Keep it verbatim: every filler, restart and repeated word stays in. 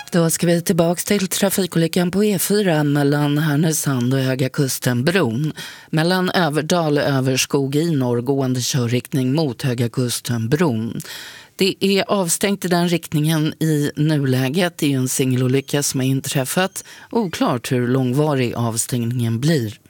Då ska vi tillbaka till trafikolyckan på E fyra mellan Härnösand och Höga Kusten-bron. Mellan Överdal och Överskog i norrgående körriktning mot Höga Kusten-bron. Det är avstängt i den riktningen i nuläget. Det är ju en singelolycka som har inträffat. Oklart hur långvarig avstängningen blir.